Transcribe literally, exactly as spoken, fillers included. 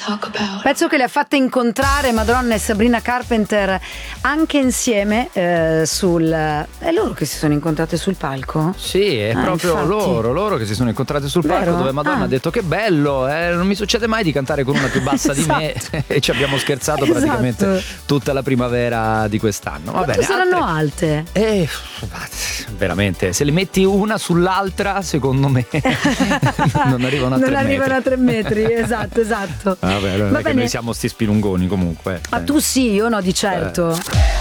Pezzo che le ha fatte incontrare Madonna e Sabrina Carpenter anche insieme eh, sul... È loro che si sono incontrate sul palco? Sì, è ah, proprio infatti. loro, loro che si sono incontrate sul palco. Vero? Dove Madonna ah. ha detto che bello, eh, non mi succede mai di cantare con una più bassa esatto. di me e ci abbiamo scherzato esatto. praticamente tutta la primavera di quest'anno. Va bene, saranno altre... alte? Eh, veramente, se le metti una sull'altra secondo me non arrivano a non tre arrivano metri. a tre metri, esatto, esatto. Vabbè, non Va è che bene. noi siamo sti spilungoni comunque. Ma tu sì, io no di certo. Eh.